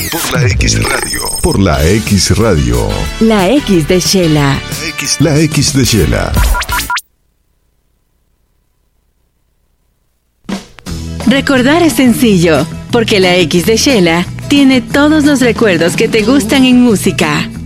Por la X Radio. Por la X Radio. La X de Shela. La X de Shela. Recordar es sencillo, porque la X de Shela tiene todos los recuerdos que te gustan en música.